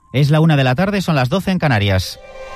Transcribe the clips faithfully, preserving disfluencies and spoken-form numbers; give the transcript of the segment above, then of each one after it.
Es la una de la tarde, son las doce en Canarias.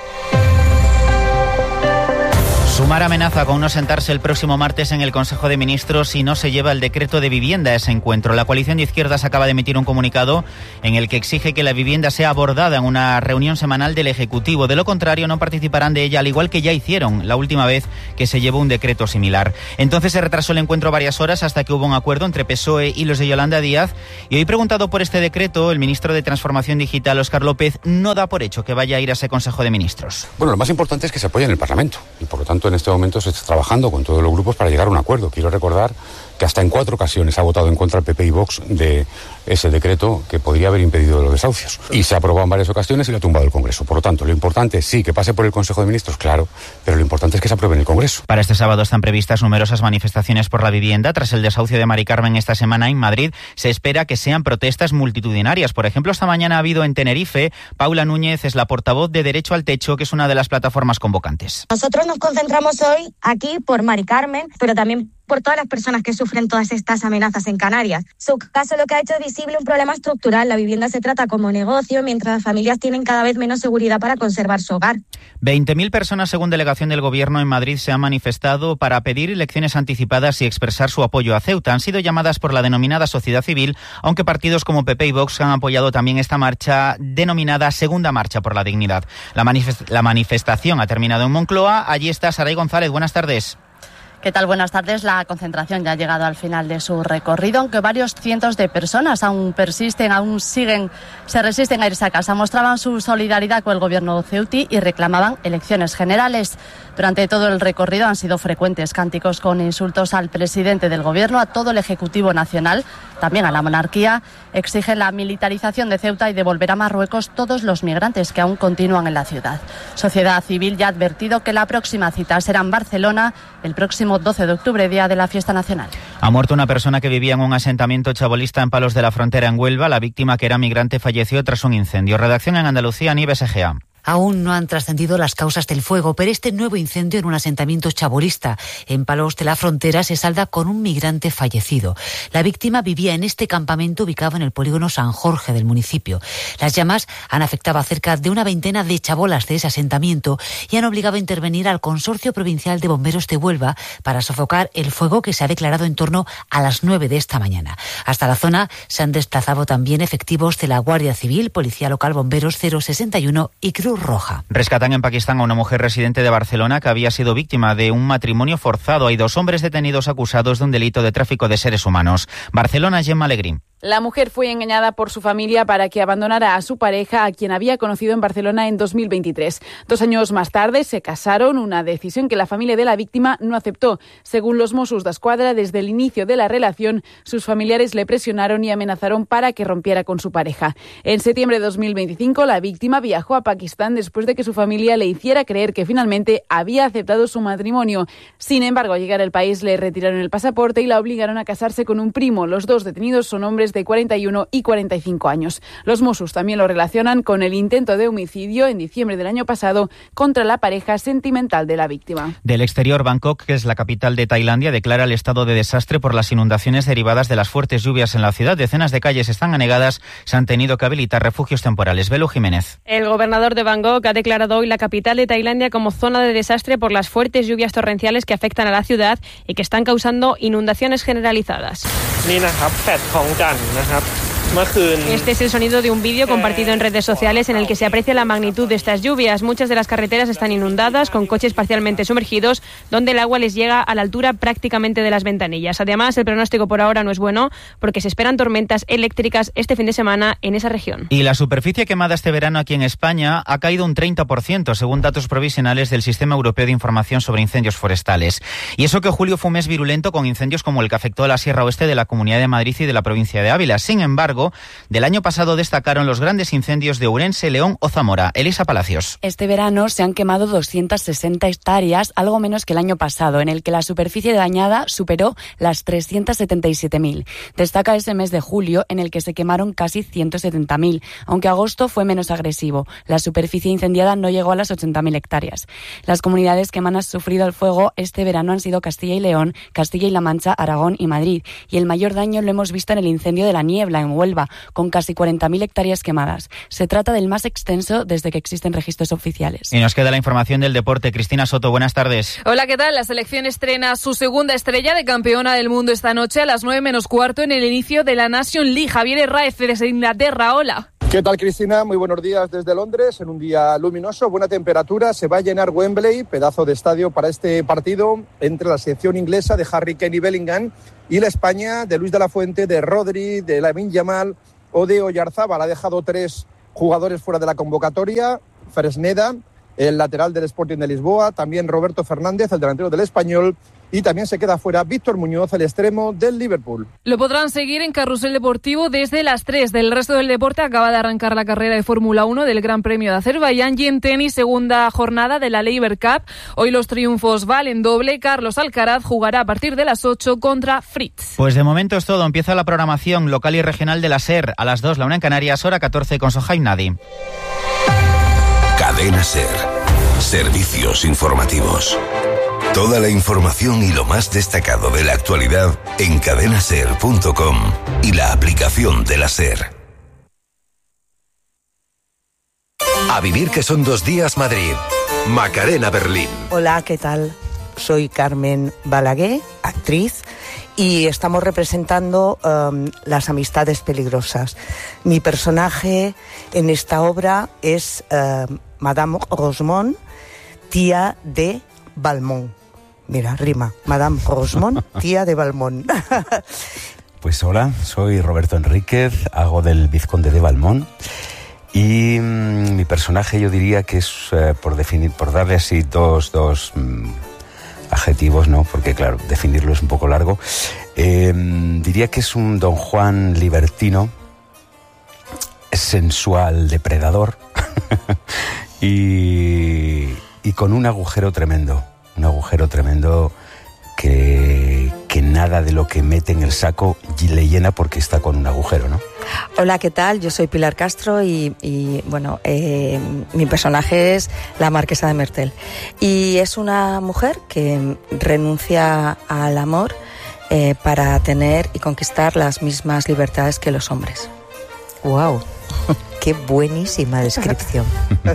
Sumar amenaza con no sentarse el próximo martes en el Consejo de Ministros si no se lleva el decreto de vivienda a ese encuentro. La coalición de izquierdas acaba de emitir un comunicado en el que exige que la vivienda sea abordada en una reunión semanal del Ejecutivo. De lo contrario, no participarán de ella, al igual que ya hicieron la última vez que se llevó un decreto similar. Entonces se retrasó el encuentro varias horas hasta que hubo un acuerdo entre P S O E y los de Yolanda Díaz. Y hoy, preguntado por este decreto, el ministro de Transformación Digital, Óscar López, no da por hecho que vaya a ir a ese Consejo de Ministros. Bueno, lo más importante es que se apoye en el Parlamento y, por lo tanto, en este momento se está trabajando con todos los grupos para llegar a un acuerdo. Quiero recordar que hasta en cuatro ocasiones ha votado en contra el P P y Vox de ese decreto que podría haber impedido los desahucios. Y se ha aprobado en varias ocasiones y lo ha tumbado el Congreso. Por lo tanto, lo importante sí que pase por el Consejo de Ministros, claro, pero lo importante es que se apruebe en el Congreso. Para este sábado están previstas numerosas manifestaciones por la vivienda. Tras el desahucio de Mari Carmen esta semana en Madrid, se espera que sean protestas multitudinarias. Por ejemplo, esta mañana ha habido en Tenerife. Paula Núñez es la portavoz de Derecho al Techo, que es una de las plataformas convocantes. Nosotros nos concentramos hoy aquí por Mari Carmen, pero también por todas las personas que sufren todas estas amenazas en Canarias. Su caso lo que ha hecho es visible un problema estructural. La vivienda se trata como negocio, mientras las familias tienen cada vez menos seguridad para conservar su hogar. veinte mil personas, según delegación del Gobierno en Madrid, se han manifestado para pedir elecciones anticipadas y expresar su apoyo a Ceuta. Han sido llamadas por la denominada sociedad civil, aunque partidos como P P y Vox han apoyado también esta marcha denominada Segunda Marcha por la Dignidad. La, manifest- la manifestación ha terminado en Moncloa. Allí está Saray González. Buenas tardes. ¿Qué tal? Buenas tardes. La concentración ya ha llegado al final de su recorrido, aunque varios cientos de personas aún persisten, aún siguen, se resisten a irse a casa. Mostraban su solidaridad con el gobierno ceutí y reclamaban elecciones generales. Durante todo el recorrido han sido frecuentes cánticos con insultos al presidente del gobierno, a todo el Ejecutivo Nacional, también a la monarquía. Exigen la militarización de Ceuta y devolver a Marruecos todos los migrantes que aún continúan en la ciudad. Sociedad Civil ya ha advertido que la próxima cita será en Barcelona el próximo doce de octubre, día de la fiesta nacional. Ha muerto una persona que vivía en un asentamiento chabolista en Palos de la Frontera, en Huelva. La víctima, que era migrante, falleció tras un incendio. Redacción en Andalucía, Nieves Egea. Aún no han trascendido las causas del fuego, pero este nuevo incendio en un asentamiento chabolista en Palos de la Frontera se salda con un migrante fallecido. La víctima vivía en este campamento ubicado en el polígono San Jorge del municipio. Las llamas han afectado a cerca de una veintena de chabolas de ese asentamiento y han obligado a intervenir al Consorcio Provincial de Bomberos de Huelva para sofocar el fuego, que se ha declarado en torno a las nueve de esta mañana. Hasta la zona se han desplazado también efectivos de la Guardia Civil, Policía Local, Bomberos cero sesenta y uno y Cruz Roja. Rescatan en Pakistán a una mujer residente de Barcelona que había sido víctima de un matrimonio forzado. Hay dos hombres detenidos acusados de un delito de tráfico de seres humanos. Barcelona, Gemma Alegrín. La mujer fue engañada por su familia para que abandonara a su pareja, a quien había conocido en Barcelona en dos mil veintitrés. Dos años más tarde se casaron, una decisión que la familia de la víctima no aceptó. Según los Mossos d'Esquadra, desde el inicio de la relación, sus familiares le presionaron y amenazaron para que rompiera con su pareja. En septiembre de dos mil veinticinco, la víctima viajó a Pakistán después de que su familia le hiciera creer que finalmente había aceptado su matrimonio. Sin embargo, al llegar al país le retiraron el pasaporte y la obligaron a casarse con un primo. Los dos detenidos son hombres de cuarenta y uno y cuarenta y cinco años. Los Mossos también lo relacionan con el intento de homicidio en diciembre del año pasado contra la pareja sentimental de la víctima. Del exterior, Bangkok, que es la capital de Tailandia, declara el estado de desastre por las inundaciones derivadas de las fuertes lluvias en la ciudad. Decenas de calles están anegadas, se han tenido que habilitar refugios temporales. Belu Jiménez. El gobernador de Bangkok ha declarado hoy la capital de Tailandia como zona de desastre por las fuertes lluvias torrenciales que afectan a la ciudad y que están causando inundaciones generalizadas. Este es el sonido de un vídeo compartido en redes sociales en el que se aprecia la magnitud de estas lluvias. Muchas de las carreteras están inundadas, con coches parcialmente sumergidos, donde el agua les llega a la altura prácticamente de las ventanillas. Además, el pronóstico por ahora no es bueno, porque se esperan tormentas eléctricas este fin de semana en esa región. Y la superficie quemada este verano aquí en España ha caído un treinta por ciento, según datos provisionales del Sistema Europeo de Información sobre Incendios Forestales. Y eso que julio fue un mes virulento, con incendios como el que afectó a la Sierra Oeste de la Comunidad de Madrid y de la provincia de Ávila. Sin embargo, del año pasado destacaron los grandes incendios de Ourense, León o Zamora. Elisa Palacios. Este verano se han quemado doscientas sesenta hectáreas, algo menos que el año pasado, en el que la superficie dañada superó las trescientas setenta y siete mil. Destaca ese mes de julio, en el que se quemaron casi ciento setenta mil, aunque agosto fue menos agresivo. La superficie incendiada no llegó a las ochenta mil hectáreas. Las comunidades que más han sufrido el fuego este verano han sido Castilla y León, Castilla y La Mancha, Aragón y Madrid. Y el mayor daño lo hemos visto en el incendio de La Niebla, en Huelva, Huelva, con casi cuarenta mil hectáreas quemadas. Se trata del más extenso desde que existen registros oficiales. Y nos queda la información del deporte. Cristina Soto, buenas tardes. Hola, ¿qué tal? La selección estrena su segunda estrella de campeona del mundo esta noche a las nueve menos cuarto en el inicio de la Nation League. Javier Herráez desde Inglaterra, hola. ¿Qué tal, Cristina? Muy buenos días desde Londres, en un día luminoso, buena temperatura. Se va a llenar Wembley, pedazo de estadio para este partido entre la selección inglesa de Harry Kane y Bellingham y la España de Luis de la Fuente, de Rodri, de Lamine Yamal o de Oyarzábal. Ha dejado tres jugadores fuera de la convocatoria: Fresneda, el lateral del Sporting de Lisboa, también Roberto Fernández, el delantero del Español, y también se queda fuera Víctor Muñoz, el extremo del Liverpool. Lo podrán seguir en Carrusel Deportivo desde las tres. Del resto del deporte acaba de arrancar la carrera de Fórmula uno del Gran Premio de Azerbaiyán y en tenis segunda jornada de la Laver Cup. Hoy los triunfos valen doble. Carlos Alcaraz jugará a partir de las ocho contra Fritz. Pues de momento es todo. Empieza la programación local y regional de la SER. A las dos, la una en Canarias, hora catorce con Sohaib Nadi. Cadena SER. Servicios informativos. Toda la información y lo más destacado de la actualidad en cadena ser punto com y la aplicación de la SER. A vivir que son dos días Madrid. Macarena Berlín. Hola, ¿qué tal? Soy Carmen Balaguer, actriz, y estamos representando um, Las amistades peligrosas. Mi personaje en esta obra es uh, Madame Rosemont, tía de Valmont. Mira, rima. Madame Rosemont, tía de Valmont. Pues hola, soy Roberto Enríquez, hago del vizconde de Valmont. Y mmm, mi personaje yo diría que es, eh, por definir, por darle así dos, dos mmm, adjetivos, ¿no? Porque claro, definirlo es un poco largo. Eh, diría que es un don Juan libertino, sensual, depredador y, y con un agujero tremendo. Un agujero tremendo que, que nada de lo que mete en el saco le llena porque está con un agujero, ¿no? Hola, ¿qué tal? Yo soy Pilar Castro y, y bueno, eh, mi personaje es la Marquesa de Mertel. Y es una mujer que renuncia al amor eh, para tener y conquistar las mismas libertades que los hombres. ¡Wow! ¡Qué buenísima descripción!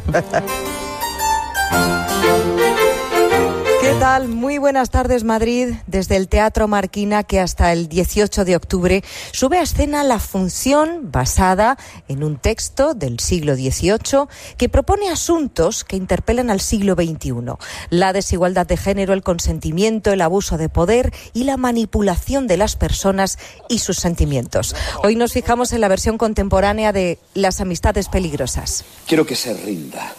¿Qué tal? Muy buenas tardes, Madrid. Desde el Teatro Marquina, que hasta el dieciocho de octubre sube a escena la función basada en un texto del siglo dieciocho que propone asuntos que interpelan al siglo veintiuno. La desigualdad de género, el consentimiento, el abuso de poder y la manipulación de las personas y sus sentimientos. Hoy nos fijamos en la versión contemporánea de Las amistades peligrosas. Quiero que se rinda,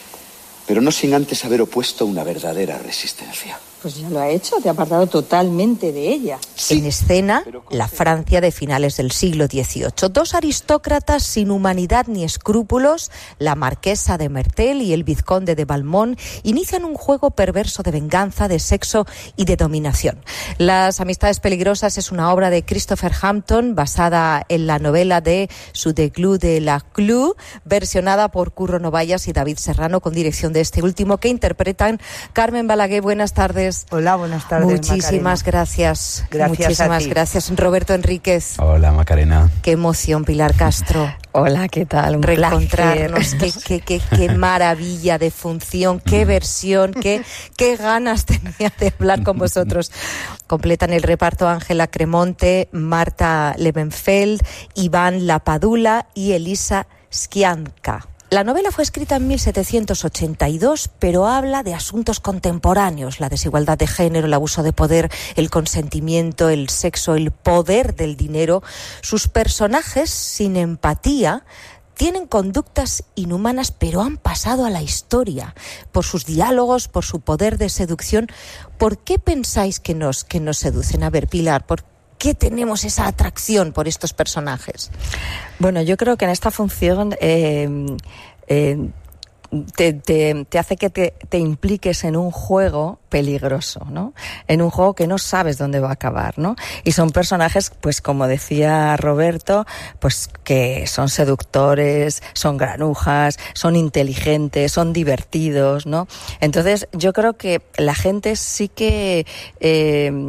pero no sin antes haber opuesto una verdadera resistencia. Pues ya lo ha hecho, te ha apartado totalmente de ella. Sí. En escena, la Francia de finales del siglo dieciocho. Dos aristócratas sin humanidad ni escrúpulos, la marquesa de Mertel y el vizconde de Valmont, inician un juego perverso de venganza, de sexo y de dominación. Las amistades peligrosas es una obra de Christopher Hampton basada en la novela de Sudeglu de la Clou, versionada por Curro Novallas y David Serrano, con dirección de este último, que interpretan Carmen Balaguer. Buenas tardes. Hola, buenas tardes. Muchísimas Macarena. gracias. Gracias. Muchísimas a ti. gracias. Roberto Enríquez. Hola, Macarena. Qué emoción, Pilar Castro. Hola, ¿qué tal? Un Reencontrarnos. Qué, qué, qué, qué maravilla de función, qué versión, qué, qué ganas tenía de hablar con vosotros. Completan el reparto Ángela Cremonte, Marta Levenfeld, Iván Lapadula y Elisa Schianka. La novela fue escrita en mil setecientos ochenta y dos, pero habla de asuntos contemporáneos: la desigualdad de género, el abuso de poder, el consentimiento, el sexo, el poder del dinero. Sus personajes, sin empatía, tienen conductas inhumanas, pero han pasado a la historia por sus diálogos, por su poder de seducción. ¿Por qué pensáis que nos, que nos seducen? A ver, Pilar, ¿por qué tenemos esa atracción por estos personajes? Bueno, yo creo que en esta función eh, eh, te, te, te hace que te, te impliques en un juego peligroso, ¿no? En un juego que no sabes dónde va a acabar, ¿no? Y son personajes, pues como decía Roberto, pues que son seductores, son granujas, son inteligentes, son divertidos, ¿no? Entonces yo creo que la gente sí que eh,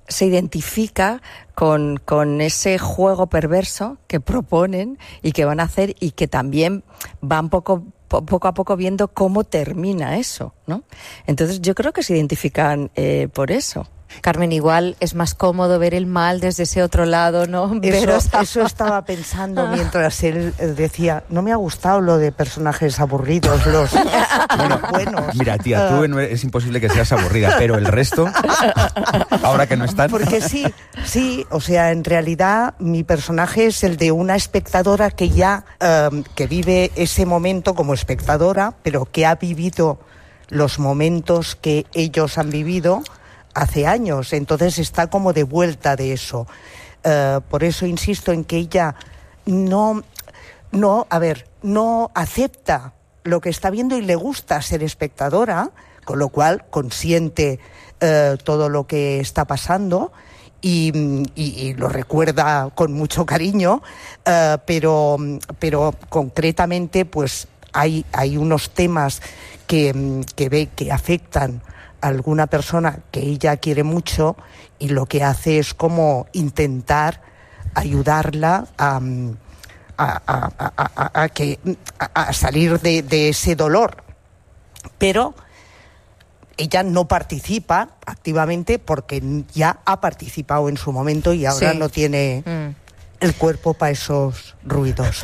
se identifica con, con ese juego perverso que proponen y que van a hacer, y que también van poco, poco a poco viendo cómo termina eso, ¿no? Entonces yo creo que se identifican eh, por eso. Carmen, igual es más cómodo ver el mal desde ese otro lado, ¿no? Eso, eso estaba pensando mientras él decía, no me ha gustado lo de personajes aburridos, los, bueno, los buenos. Mira, tía, tú no, es imposible que seas aburrida, pero el resto, ahora que no están... Porque sí, sí, o sea, en realidad mi personaje es el de una espectadora que ya, um, que vive ese momento como espectadora, pero que ha vivido los momentos que ellos han vivido hace años, entonces está como de vuelta de eso. Uh, por eso insisto en que ella no, no, a ver, no acepta lo que está viendo y le gusta ser espectadora, con lo cual consiente uh, todo lo que está pasando y, y, y lo recuerda con mucho cariño, uh, pero, pero concretamente pues hay, hay unos temas que, que ve que afectan a alguna persona que ella quiere mucho, y lo que hace es como intentar ayudarla a, a, a, a, a, a, que, a, a salir de, de ese dolor. Pero ella no participa activamente porque ya ha participado en su momento y ahora sí. no tiene... Mm. el cuerpo para esos ruidos.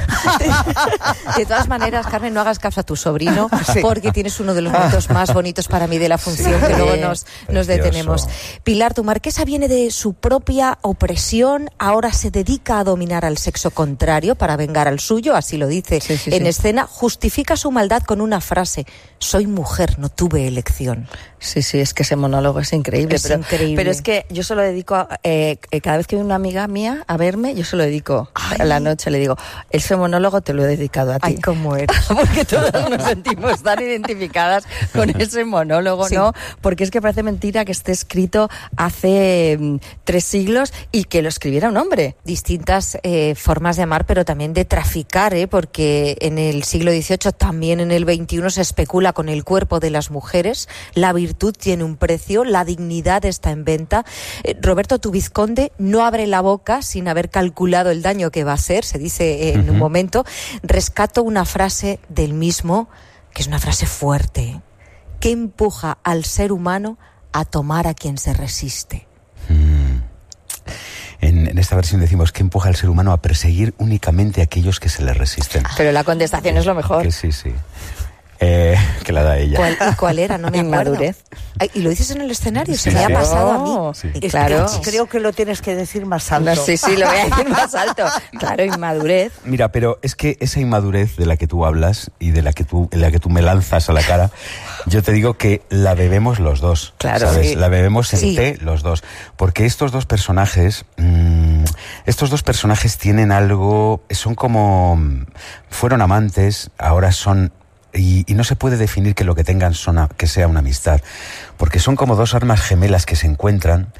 De todas maneras, Carmen, no hagas caso a tu sobrino, sí. porque tienes uno de los momentos más bonitos para mí de la función, sí. que luego nos, nos detenemos. Pilar, tu marquesa viene de su propia opresión, ahora se dedica a dominar al sexo contrario para vengar al suyo, así lo dice sí, sí, en sí. escena, justifica su maldad con una frase: soy mujer, no tuve elección. Sí, sí, es que ese monólogo es increíble. Es pero, increíble. Pero es que yo se lo dedico, a, eh, cada vez que viene una amiga mía a verme, yo se lo dedico. Ay. A la noche le digo, ese monólogo te lo he dedicado a ti. Ay, cómo eres. Porque todas nos sentimos tan identificadas con ese monólogo, sí. ¿no? Porque es que parece mentira que esté escrito hace mm, tres siglos y que lo escribiera un hombre. Distintas eh, formas de amar, pero también de traficar, ¿eh? Porque en el siglo dieciocho, también en el veintiuno, se especula con el cuerpo de las mujeres. La virtud tiene un precio, la dignidad está en venta. Eh, Roberto, tu vizconde no abre la boca sin haber calculado el daño que va a hacer, se dice en uh-huh. un momento. Rescato una frase del mismo, que es una frase fuerte, que empuja al ser humano a tomar a quien se resiste. Mm. En, en esta versión decimos que empuja al ser humano a perseguir únicamente a aquellos que se le resisten. Pero la contestación es lo mejor. Que sí, sí. Eh, que la da ella. ¿Cuál, ¿Y cuál era? No me acuerdo. Inmadurez. Ay, ¿y lo dices en el escenario? Sí, se me ha pasado a mí. Sí. Claro. Que, creo que lo tienes que decir más alto. No, sí, sí, lo voy a decir más alto. Claro, inmadurez. Mira, pero es que esa inmadurez de la que tú hablas y de la que tú, de la que tú me lanzas a la cara, yo te digo que la bebemos los dos. Claro. ¿Sabes? Sí. La bebemos en Sí. té los dos. Porque estos dos personajes, mmm, estos dos personajes tienen algo, son como, fueron amantes, ahora son... Y, y no se puede definir que lo que tengan son a, que sea una amistad, porque son como dos armas gemelas que se encuentran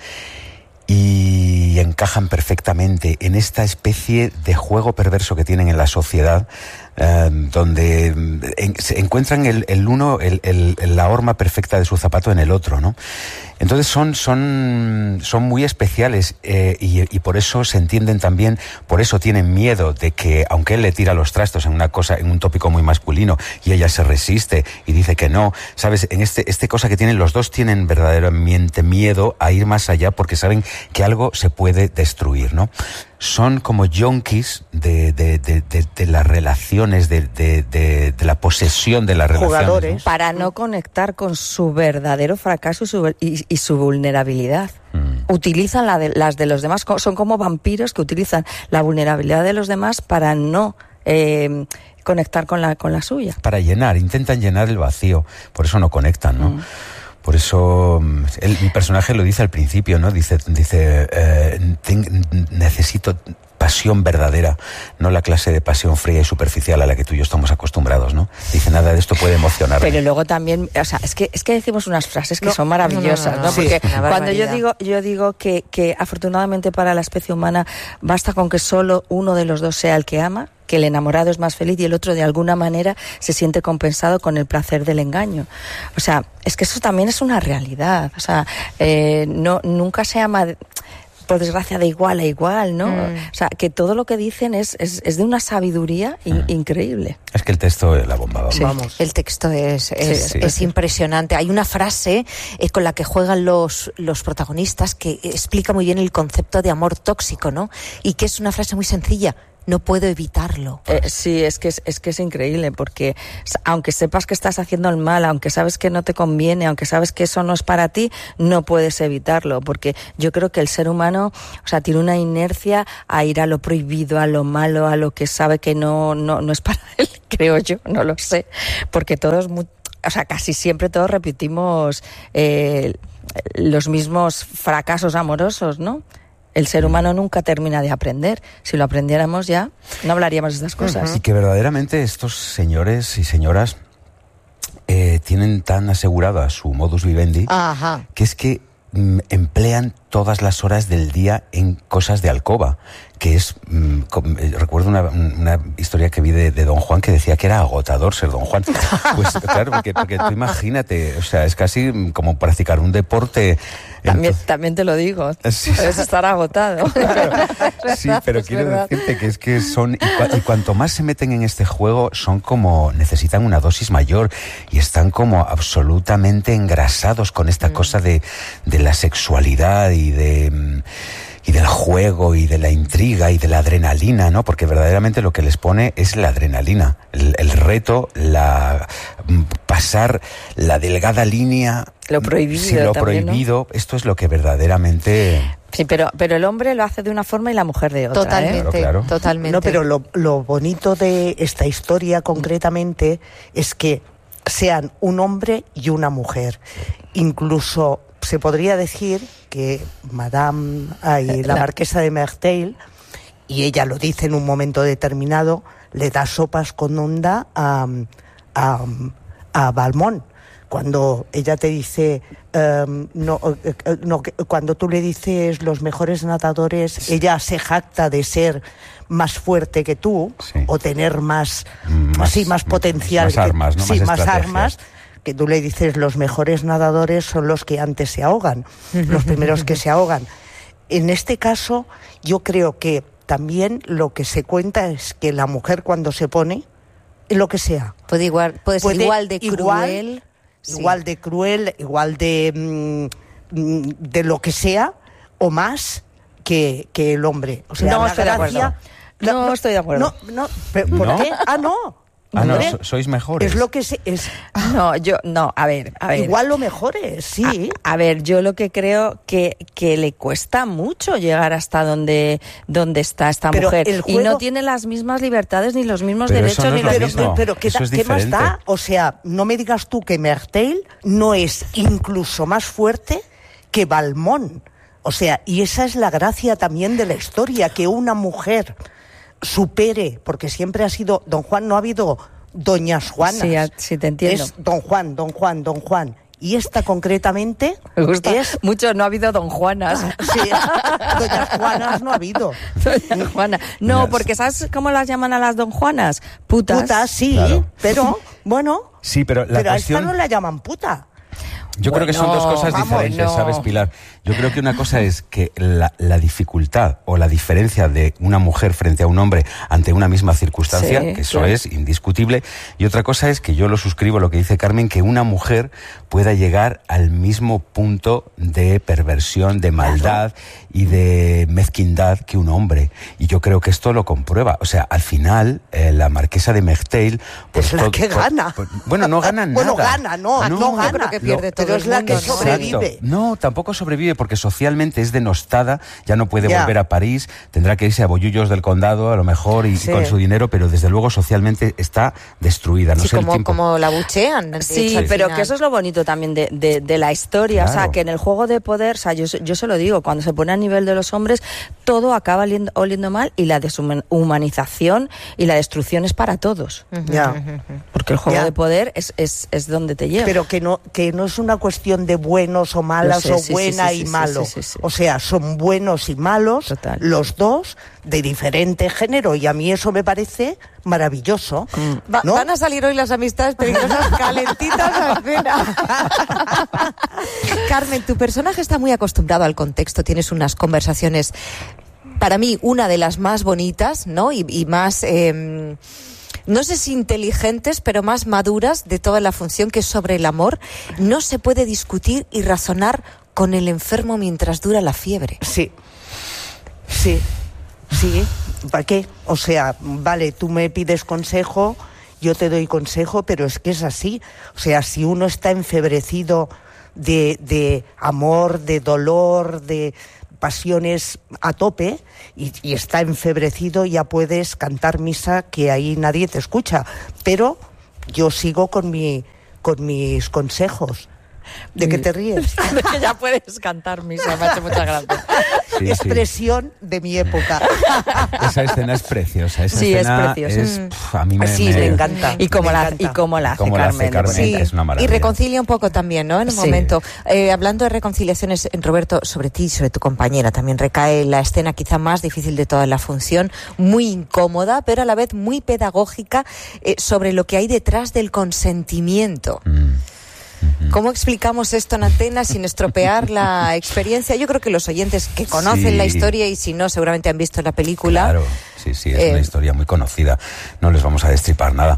y encajan perfectamente en esta especie de juego perverso que tienen en la sociedad, eh, donde en, se encuentran el, el uno, el, el, la horma perfecta de su zapato en el otro, ¿no? Entonces son, son, son muy especiales eh, y, y por eso se entienden también, por eso tienen miedo de que, aunque él le tira los trastos en una cosa, en un tópico muy masculino, y ella se resiste y dice que no, ¿sabes? En este, este cosa que tienen, los dos tienen verdaderamente miedo a ir más allá porque saben que algo se puede destruir, ¿no? Son como yonkis de, de, de, de, de las relaciones, de, de, de, de la posesión de las relaciones. Jugadores. ¿no? Para no conectar con su verdadero fracaso y su, y, y su vulnerabilidad. Mm. Utilizan la de, las de los demás, son como vampiros que utilizan la vulnerabilidad de los demás para no eh, conectar con la, con la suya. Para llenar, intentan llenar el vacío, por eso no conectan, ¿no? Mm. Por eso el, mi personaje lo dice al principio, ¿no? Dice, dice eh, ten, necesito pasión verdadera, no la clase de pasión fría y superficial a la que tú y yo estamos acostumbrados, ¿no? Dice, nada de esto puede emocionarme. Pero luego también, o sea, es que es que decimos unas frases que no, son maravillosas, ¿no? no, no, no. Sí, Porque cuando yo barbaridad. digo yo digo que, que afortunadamente para la especie humana basta con que solo uno de los dos sea el que ama, que el enamorado es más feliz y el otro de alguna manera se siente compensado con el placer del engaño. O sea, es que eso también es una realidad. O sea, eh, no nunca se ama, por desgracia, de igual a igual, ¿no? Mm. O sea, que todo lo que dicen es, es, es de una sabiduría in, mm. increíble. Es que el texto es la bomba, vamos. Sí, vamos. El texto es, es, sí, sí, es sí. impresionante. Hay una frase eh, con la que juegan los, los protagonistas que explica muy bien el concepto de amor tóxico, ¿no? Y que es una frase muy sencilla. No puedo evitarlo. Eh, sí, es que es, es que es increíble, porque aunque sepas que estás haciendo el mal, aunque sabes que no te conviene, aunque sabes que eso no es para ti, no puedes evitarlo, porque yo creo que el ser humano, o sea, tiene una inercia a ir a lo prohibido, a lo malo, a lo que sabe que no no no es para él, creo yo, no lo sé, porque todos, o sea, casi siempre todos repetimos eh, los mismos fracasos amorosos, ¿no? El ser humano nunca termina de aprender. Si lo aprendiéramos ya, no hablaríamos de estas cosas. Y que verdaderamente estos señores y señoras eh, tienen tan asegurada su modus vivendi, Ajá. que es que mm, emplean todas las horas del día en cosas de alcoba, que es, mmm, com, eh, recuerdo una, una historia que vi de, de Don Juan que decía que era agotador ser Don Juan. Pues claro, porque, porque tú imagínate, o sea, es casi como practicar un deporte. También, Entonces, también te lo digo, sí. Puedes estar agotado. Claro, sí, pero es quiero verdad. decirte que es que son, y, cua, y cuanto más se meten en este juego, son como, necesitan una dosis mayor y están como absolutamente engrasados con esta mm. cosa de, de la sexualidad y de... y del juego y de la intriga y de la adrenalina, ¿no? Porque verdaderamente lo que les pone es la adrenalina, el, el reto, la pasar la delgada línea, lo prohibido, sí, lo también, prohibido, ¿no? Esto es lo que verdaderamente... Sí, pero pero el hombre lo hace de una forma y la mujer de otra. Totalmente, ¿eh? Claro, claro. totalmente. No, pero lo, lo bonito de esta historia concretamente es que sean un hombre y una mujer. Incluso se podría decir que Madame, ay, la marquesa de Merteuil, y ella lo dice en un momento determinado, le da sopas con onda a, a, a Valmont. Cuando ella te dice, um, no, no, cuando tú le dices los mejores nadadores, sí. ella se jacta de ser más fuerte que tú, sí. o tener más, más, sí, más potencial. Más armas, ¿no? Sí, más, más estrategias. armas. Que tú le dices, los mejores nadadores son los que antes se ahogan, los primeros que se ahogan. En este caso, yo creo que también lo que se cuenta es que la mujer cuando se pone, lo que sea. Puede, igual, puede ser puede igual de igual, cruel. Igual sí. de cruel, igual de, mm, de lo que sea, o más que, que el hombre. O sea, no la estoy gracia, de acuerdo. La, no, no estoy de acuerdo. No, no, ¿por ¿No? qué? Ah, no. Ah, no, Hombre, so, sois mejores. Es lo que se, es. No, yo, no, a ver, a ver. Igual lo mejores, sí. A, a ver, yo lo que creo que, que le cuesta mucho llegar hasta donde, donde está esta pero mujer. El juego... Y no tiene las mismas libertades, ni los mismos pero derechos, no ni es los lo mismos. mismo. Pero, pero ¿qué, Eso es ¿qué más diferente. da? O sea, no me digas tú que Merteuil no es incluso más fuerte que Valmont. O sea, y esa es la gracia también de la historia, que una mujer supere, porque siempre ha sido, Don Juan, no ha habido doñas Juanas. Sí, sí, te entiendo. Es Don Juan, Don Juan, Don Juan. Y esta concretamente Me gusta es... mucho, no ha habido Don Juanas. Sí, doñas Juanas no ha habido. Doña Juana. No, porque ¿sabes cómo las llaman a las Don Juanas? Putas. Putas, sí, Claro. pero, bueno... Sí, pero la pero cuestión... a esta no la llaman puta. Yo Bueno, creo que son dos cosas vamos, diferentes, no. ¿sabes, Pilar? Yo creo que una cosa es que la, la dificultad o la diferencia de una mujer frente a un hombre ante una misma circunstancia, Sí, que eso claro. es indiscutible, y otra cosa es que yo lo suscribo lo que dice Carmen, que una mujer pueda llegar al mismo punto de perversión, de maldad y de mezquindad que un hombre. Y yo creo que esto lo comprueba. O sea, al final, eh, la marquesa de Merteuil... Es la to- que por- gana. por- bueno, no gana nada. Bueno, gana, no, No, no yo gana. creo que pierde Lo- pero es la mundo, que ¿no? sobrevive. Exacto. No, tampoco sobrevive porque socialmente es denostada, ya no puede Ya. volver a París, tendrá que irse a Bollullos del Condado a lo mejor y, Sí. y con su dinero, pero desde luego socialmente está destruida. No Sí, sé el como, tiempo. como la buchean. de Sí, hecho, al pero final. que eso es lo bonito también de, de, de la historia, Claro. o sea, que en el juego de poder, o sea, yo, yo se lo digo, cuando se pone a nivel de los hombres, todo acaba oliendo, oliendo mal y la deshumanización y la destrucción es para todos. Ya. Porque el juego Ya. de poder es, es, es donde te lleva. Pero que no, que no es una cuestión de buenos o malas Lo sé, o sí, sí, buena sí, y sí, sí, malo. sí, sí, sí. O sea, son buenos y malos, Total. los dos, de diferente género, y a mí eso me parece maravilloso. Va- ¿no? Van a salir hoy las amistades peligrosas calentitas a escena. Carmen, tu personaje está muy acostumbrado al contexto, tienes unas conversaciones, para mí, una de las más bonitas, ¿no? Y, y más, eh, no sé si inteligentes, pero más maduras de toda la función, que es sobre el amor. No se puede discutir y razonar con el enfermo mientras dura la fiebre. Sí, sí, sí. ¿Para qué? O sea, vale, tú me pides consejo, yo te doy consejo, pero es que es así. O sea, si uno está enfebrecido de, de amor, de dolor, de pasiones a tope y, y está enfebrecido, ya puedes cantar misa, que ahí nadie te escucha. Pero yo sigo con mi con mis consejos. ¿De qué te ríes? Que ya puedes cantar misa, me ha hecho mucha gracia. Sí, sí. Expresión de mi época. Esa escena es preciosa. Esa Sí, es escena preciosa. es, Mm. pf, a mí me, Sí, me- me encanta. Y cómo me la, encanta. y cómo la hace Cómo la hace Carmen. Carmen. Sí. Es una Y maravilla. reconcilia un poco también, ¿no? En un Sí. momento. Eh, hablando de reconciliaciones, Roberto, sobre ti y sobre tu compañera, también recae la escena quizá más difícil de toda la función, muy incómoda, pero a la vez muy pedagógica, eh, sobre lo que hay detrás del consentimiento. ¿Cómo explicamos esto en antena sin estropear la experiencia? Yo creo que los oyentes que conocen Sí. la historia, y si no, seguramente han visto la película. Claro, sí, sí, es Eh, una historia muy conocida. No les vamos a destripar nada.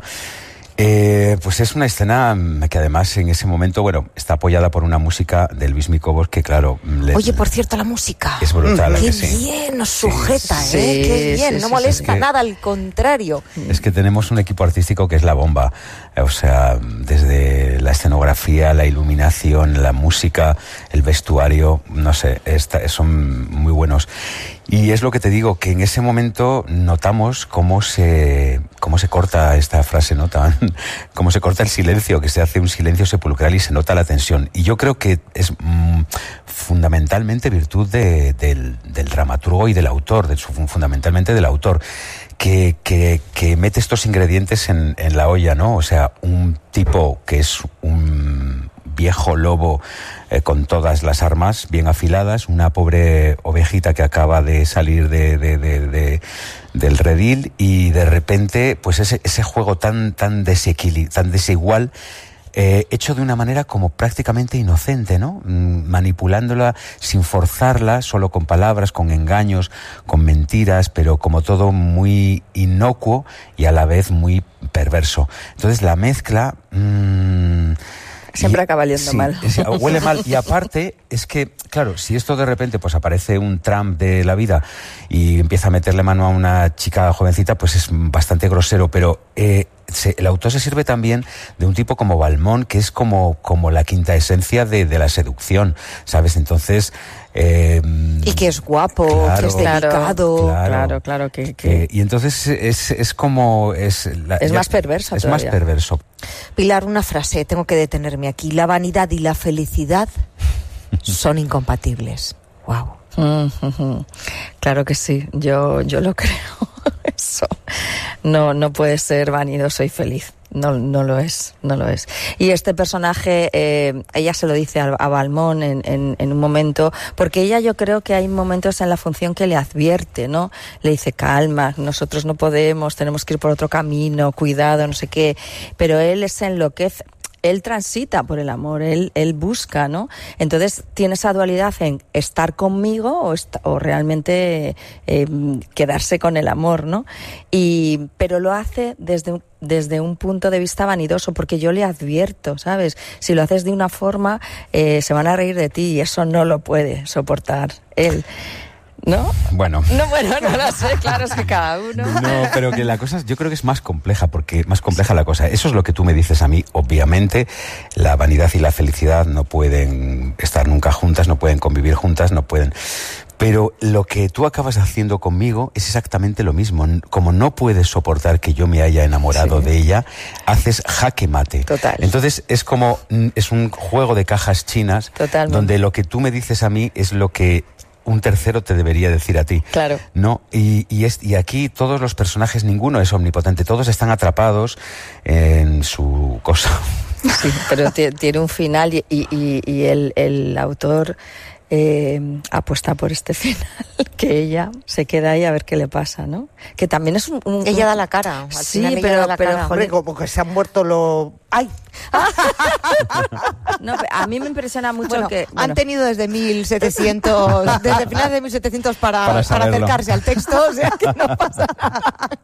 Eh, pues es una escena mm, que además en ese momento, bueno, está apoyada por una música de Luis Micobos que, claro, le- Oye, por cierto, la música. es brutal. ¿a Qué que sí? bien, nos sujeta, sí, ¿eh? Qué bien, sí, no sí, molesta sí, sí. nada, al contrario. Es que tenemos un equipo artístico que es la bomba. Eh, O sea, desde la escenografía, la iluminación, la música, el vestuario, no sé, está- son muy buenos. Y es lo que te digo, que en ese momento notamos cómo se, cómo se corta esta frase, ¿no? Tan- cómo se corta el silencio, que se hace un silencio sepulcral y se nota la tensión. Y yo creo que es mm, fundamentalmente virtud de- del, del dramaturgo y del autor, de su, fundamentalmente del autor, que, que, que mete estos ingredientes en, en la olla, ¿no? O sea, un tipo que es un viejo lobo eh, con todas las armas bien afiladas, una pobre ovejita que acaba de salir de, de, de, de- del redil, y de repente pues ese, ese juego tan, tan, desequili- tan desigual, eh, hecho de una manera como prácticamente inocente, ¿no? Mm, manipulándola sin forzarla, solo con palabras, con engaños, con mentiras, pero como todo muy inocuo y a la vez muy perverso. Entonces la mezcla... mm, Siempre y- acaba oliendo sí, mal. es- huele mal. Y aparte, es que, claro, si esto de repente pues aparece un Trump de la vida y empieza a meterle mano a una chica jovencita, pues es bastante grosero. Pero eh, se- el autor se sirve también de un tipo como Balmón, que es como, como la quinta esencia de, de la seducción, ¿sabes? Entonces... eh, Y que es guapo, Claro, que es delicado. claro. Claro, claro, que, que eh, y entonces es, es como... Es, la- es ya- más perverso Es todavía. más perverso. Pilar, una frase, tengo que detenerme aquí. La vanidad y la felicidad son incompatibles. Wow. Mm, ujú. Claro que sí, yo, yo lo creo. Eso no, no puede ser vanidoso y feliz. No, no lo es, no lo es. Y este personaje, eh, ella se lo dice a, a Balmón en, en, en un momento, porque ella, yo creo que hay momentos en la función que le advierte, ¿no? Le dice, calma, nosotros no podemos, tenemos que ir por otro camino, cuidado, no sé qué. Pero él se enloquece. Él transita por el amor, él, él busca, ¿no? Entonces tiene esa dualidad en estar conmigo o, est- o realmente eh, quedarse con el amor, ¿no? Y, pero lo hace desde un, desde un punto de vista vanidoso, porque yo le advierto, ¿sabes? Si lo haces de una forma, eh, se van a reír de ti y eso no lo puede soportar él. ¿No? Bueno. No, bueno, no lo sé, claro, es que cada uno. No, pero que la cosa, yo creo que es más compleja, porque más compleja la cosa. Eso es lo que tú me dices a mí. Obviamente, la vanidad y la felicidad no pueden estar nunca juntas, no pueden convivir juntas, no pueden... Pero lo que tú acabas haciendo conmigo es exactamente lo mismo. Como no puedes soportar que yo me haya enamorado sí. de ella, haces jaque mate. Total. Entonces es como, es un juego de cajas chinas. Totalmente. Donde lo que tú me dices a mí es lo que un tercero te debería decir a ti. Claro. ¿No? Y, y, es, y aquí todos los personajes, ninguno es omnipotente, todos están atrapados en su cosa. Sí, pero t- tiene un final y, y, y el, el autor eh, apuesta por este final, que ella se queda ahí a ver qué le pasa, ¿no? Que también es un... un ella un... da la cara. Al sí, final pero, ella da la pero cara. Hombre, como que se han muerto los... ¡Ay! No, a mí me impresiona mucho bueno, que... Bueno. Han tenido desde mil setecientos, desde finales de mil setecientos para, para, para acercarse al texto, o sea que no pasa nada.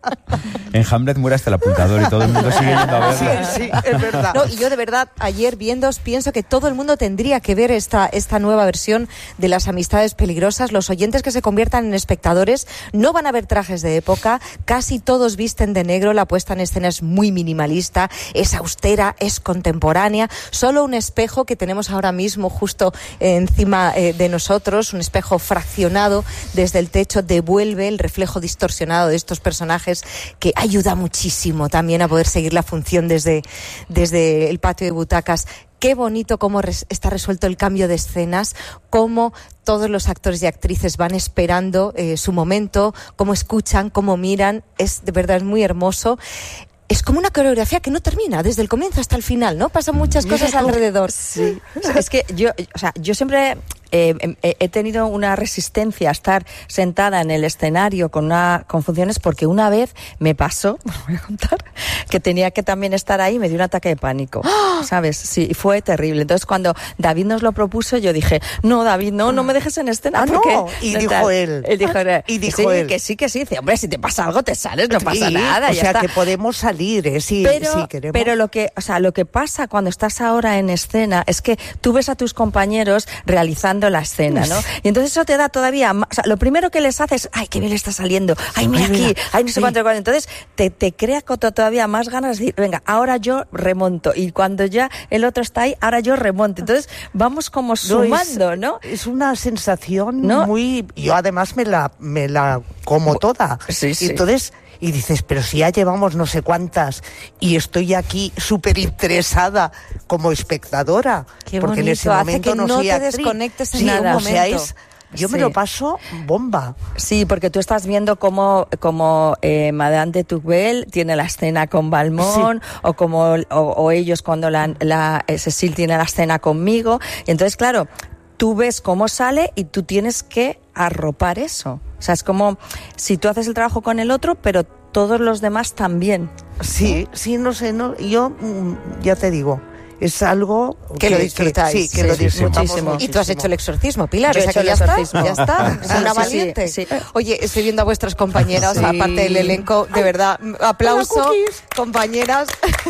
En Hamlet muere hasta el apuntador y todo el mundo sigue yendo a verla. Sí, sí, es verdad. No, y yo de verdad, ayer viéndoos, pienso que todo el mundo tendría que ver esta, esta nueva versión de Las amistades peligrosas. Los oyentes que se conviertan en espectadores no van a ver trajes de época, casi todos visten de negro, la puesta en escena es muy minimalista, es austera, es contemporánea, solo un espejo que tenemos ahora mismo justo encima eh, de nosotros, un espejo fraccionado desde el techo, devuelve el reflejo distorsionado de estos personajes, que ayuda muchísimo también a poder seguir la función desde, desde el patio de butacas. Qué bonito cómo res- está resuelto el cambio de escenas, cómo todos los actores y actrices van esperando eh, su momento, cómo escuchan, cómo miran, es de verdad es muy hermoso. Es como una coreografía que no termina desde el comienzo hasta el final, ¿no? Pasan muchas cosas alrededor. Sí. Es que yo, o sea, yo siempre eh, eh, he tenido una resistencia a estar sentada en el escenario con una con funciones, porque una vez me pasó, me voy a contar, que tenía que también estar ahí y me dio un ataque de pánico, ¡oh! ¿Sabes? Sí, fue terrible. Entonces cuando David nos lo propuso, yo dije, no, David, no, no me dejes en escena. Ah, porque no. Y no dijo tal. él. Él dijo, y dijo sí, él. que sí, que sí. Dice, hombre, si te pasa algo te sales, no sí, pasa nada. O ya sea, está. que podemos salir, ¿eh? Sí, pero, sí queremos. pero lo que, o sea, lo que pasa cuando estás ahora en escena es que tú ves a tus compañeros realizando la escena, ¿no? Y entonces eso te da todavía más, o sea, lo primero que les haces, ay, qué bien le está saliendo, ay, mira ay, aquí, mira, ay, no sé sí. cuánto, cuánto. Entonces te, te crea todavía más ganas de decir, venga, ahora yo remonto. Y cuando ya el otro está ahí, ahora yo remonto. Entonces vamos como sumando, ¿no? Es, es una sensación ¿no? muy... Yo además me la, me la como toda. Sí, sí. Y entonces... Y dices, pero si ya llevamos no sé cuántas y estoy aquí súper interesada como espectadora. Qué porque bonito, en ese hace momento que no, no soy te actriz. desconectes en sí, nada. O sea, momento. es... Yo Sí. me lo paso bomba. Sí, porque tú estás viendo cómo, cómo eh, Madame de Tourbel tiene la escena con Balmón, sí. o como o, o ellos cuando la, la eh, Cecil tiene la escena conmigo. Y entonces, claro, tú ves cómo sale y tú tienes que arropar eso. O sea, es como si tú haces el trabajo con el otro, pero todos los demás también. Sí, ¿no? sí, no sé, no, yo mm, ya te digo. Es algo que, que lo disfrutáis. Sí, que sí, lo disfrutamos muchísimo. Y tú has hecho el exorcismo, Pilar. Yo o sea, que ya está, ya está. Es una sí, valiente. Sí, sí. Oye, estoy viendo a vuestras compañeras, sí. aparte del elenco, de verdad, aplauso, compañeras,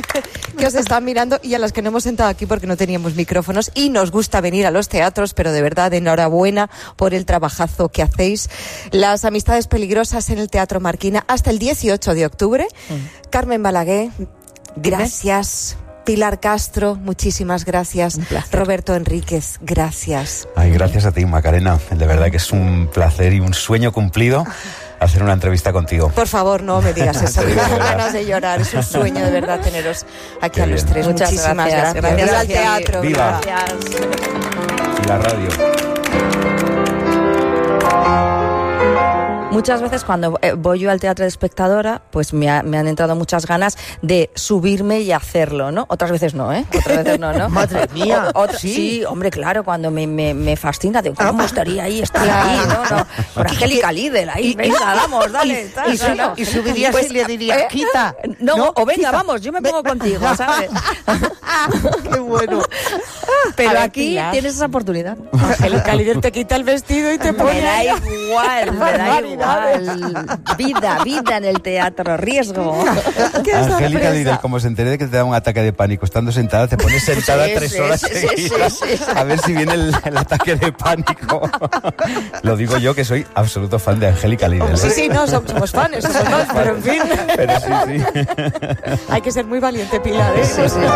que os están mirando y a las que no hemos sentado aquí porque no teníamos micrófonos y nos gusta venir a los teatros, pero de verdad, enhorabuena por el trabajazo que hacéis. Las amistades peligrosas en el Teatro Marquina hasta el dieciocho de octubre. Mm. Carmen Balaguer, gracias. Pilar Castro, muchísimas gracias. Roberto Enríquez, gracias. Ay, gracias a ti, Macarena. De verdad que es un placer y un sueño cumplido hacer una entrevista contigo. Por favor, no me digas eso. Me dan ganas de llorar. Es un sueño de verdad teneros aquí Qué a los bien. tres. Muchas muchísimas gracias. gracias. Gracias, Viva al teatro. Viva. Gracias. Y la radio. Muchas veces cuando voy yo al teatro de espectadora, pues me, ha, me han entrado muchas ganas de subirme y hacerlo, ¿no? Otras veces no, ¿eh? Otras veces no, ¿no? Madre mía. O, otra, ¿sí? sí, hombre, claro, cuando me, me, me fascina, de cómo estaría ahí, estar ahí, ¿no? no por Angélica Lidl, ahí, venga, vamos, dale. Y, tal, y, tal, no. y subirías pues, y le dirías, ¿eh? quita. No, no, o venga, quita. vamos, yo me pongo contigo, ¿sabes? Qué bueno. Pero ver, aquí Pilar. tienes esa oportunidad. Angélica Lidl te quita el vestido y te pone... Me da igual, me da igual. Al, vida, vida en el teatro, riesgo. Angélica Lidl, como se entere de que te da un ataque de pánico estando sentada, te pones sentada sí, tres sí, horas sí, seguidas sí, sí, sí. a ver si viene el, el ataque de pánico. Lo digo yo, que soy absoluto fan de Angélica Lidl. Sí, sí, no, somos, somos fans, somos fans, pero en fin. Pero sí, sí. Hay que ser muy valiente, Pilar. ¿eh? Sí, sí, sí.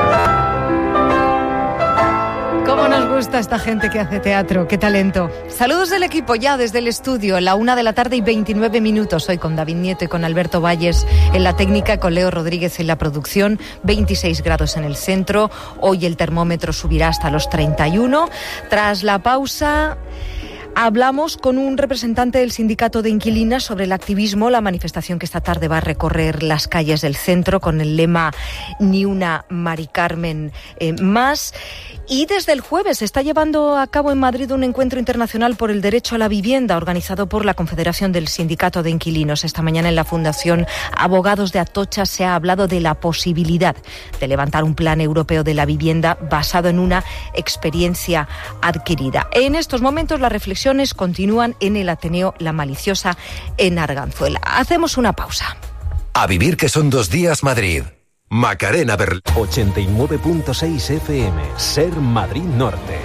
¿Cómo nos gusta esta gente que hace teatro? ¡Qué talento! Saludos del equipo ya desde el estudio, la una de la tarde y veintinueve minutos. Hoy con David Nieto y con Alberto Valles en la técnica, con Leo Rodríguez en la producción. veintiséis grados en el centro. Hoy el termómetro subirá hasta los treinta y uno. Tras la pausa, hablamos con un representante del sindicato de inquilinas sobre el activismo, la manifestación que esta tarde va a recorrer las calles del centro con el lema Ni una Mari Carmen eh, más. Y desde el jueves se está llevando a cabo en Madrid un encuentro internacional por el derecho a la vivienda organizado por la Confederación del Sindicato de Inquilinos. Esta mañana en la Fundación Abogados de Atocha se ha hablado de la posibilidad de levantar un plan europeo de la vivienda basado en una experiencia adquirida. En estos momentos las reflexiones continúan en el Ateneo La Maliciosa en Arganzuela. Hacemos una pausa. A vivir que son dos días Madrid. Macarena Berlín. ochenta y nueve punto seis F M. Ser Madrid Norte.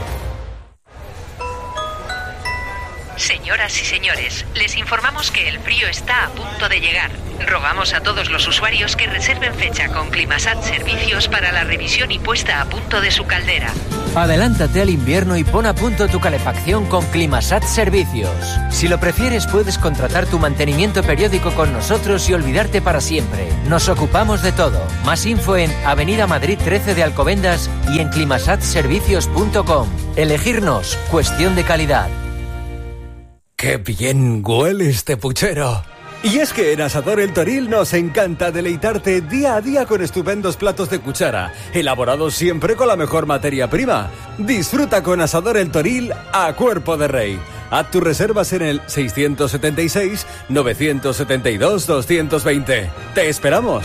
Señoras y señores, les informamos que el frío está a punto de llegar. Rogamos a todos los usuarios que reserven fecha con Climasat Servicios para la revisión y puesta a punto de su caldera. Adelántate al invierno y pon a punto tu calefacción con Climasat Servicios. Si lo prefieres, puedes contratar tu mantenimiento periódico con nosotros y olvidarte para siempre. Nos ocupamos de todo. Más info en Avenida Madrid trece de Alcobendas y en climasat servicios punto com. Elegirnos, cuestión de calidad. ¡Qué bien huele este puchero! Y es que en Asador El Toril nos encanta deleitarte día a día con estupendos platos de cuchara, elaborados siempre con la mejor materia prima. Disfruta con Asador El Toril a cuerpo de rey. Haz tus reservas en el seiscientos setenta y seis, novecientos setenta y dos, doscientos veinte. ¡Te esperamos!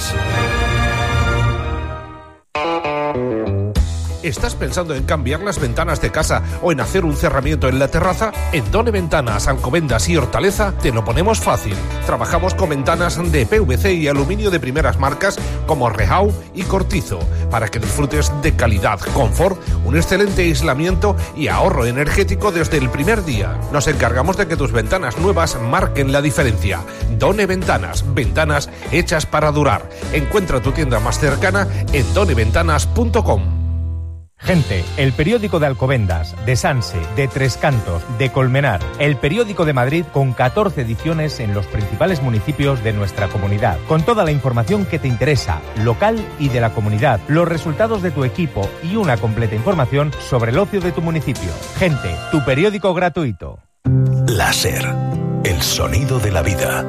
¿Estás pensando en cambiar las ventanas de casa o en hacer un cerramiento en la terraza? En Done Ventanas, Alcobendas y Hortaleza te lo ponemos fácil. Trabajamos con ventanas de P V C y aluminio de primeras marcas como Rehau y Cortizo para que disfrutes de calidad, confort, un excelente aislamiento y ahorro energético desde el primer día. Nos encargamos de que tus ventanas nuevas marquen la diferencia. Done Ventanas, ventanas hechas para durar. Encuentra tu tienda más cercana en done ventanas punto com. Gente, el periódico de Alcobendas, de Sanse, de Tres Cantos, de Colmenar, el periódico de Madrid con catorce ediciones en los principales municipios de nuestra comunidad, con toda la información que te interesa, local y de la comunidad, los resultados de tu equipo y una completa información sobre el ocio de tu municipio. Gente, tu periódico gratuito. Láser, el sonido de la vida.